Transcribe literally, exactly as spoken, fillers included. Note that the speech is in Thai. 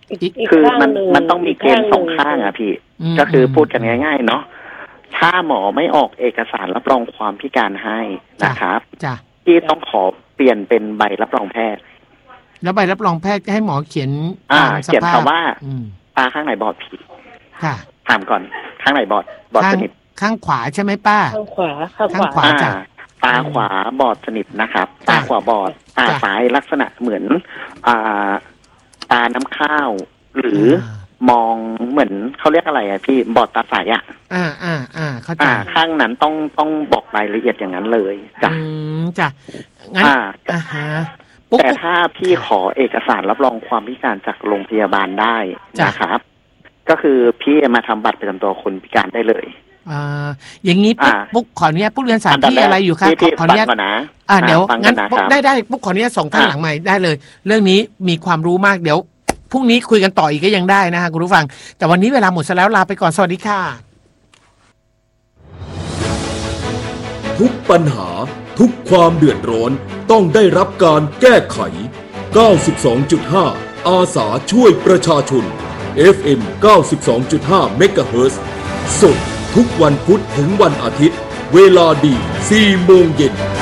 คือมันมันต้องมีเกณฑ์สองข้างอะพี่ก็คือพูดกันง่ายๆเนาะถ้าหมอไม่ออกเอกสารรับรองความพิการให้นะครับที่ต้องขอเปลี่ยนเป็นใบรับรองแพทย์แล้วใบรับรองแพทย์ให้หมอเขียนอ่าเขียนคำว่าตาข้างไหนบอดผิดค่ะถามก่อนข้างไหนบอดบอดสนิทข้างขวาใช่ไหมป้าข้างขวาข้างขวาจ้ะตาขวาบอดสนิทนะครับตาขวาบอดตาซ้ายลักษณะเหมือนอ่าตาน้ำข้าวหรือมองเหมือนเขาเรียกอะไรอะพี่บอดตาใสอะอ่าอ่าอ่าเข้าใจข้างนั้นต้องต้องบอกรายละเอียดอย่างนั้นเลยจ้ะอืมจ้ะงั้นอ่าฮะแต่ถ้าพี่ขอเอกสารรับรองความพิการจากโรงพยาบาลได้นะครับก็คือพี่มาทำบัตรประจำตัวคนพิการได้เลยอ่าอย่างนี้ปุ๊กขออนุญาตปุ๊กเรียนสารที่อะไรอยู่ครับขออนุญาตอ่าเดี๋ยวงั้นได้ได้ปุ๊กขออนุญาตส่งท่านหลังใหม่ได้เลยเรื่องนี้มีความรู้มากเดี๋ยวพรุ่งนี้คุยกันต่ออีกก็ยังได้นะฮะคุณผู้ฟังแต่วันนี้เวลาหมดซะแล้วลาไปก่อนสวัสดีค่ะทุกปัญหาทุกความเดือดร้อนต้องได้รับการแก้ไข เก้าสิบสองจุดห้า อาสาช่วยประชาชน เอฟ เอ็ม เก้าสิบสองจุดห้า เมกะเฮิรตซ์สดทุกวันพุธถึงวันอาทิตย์เวลาดี สี่โมงเย็น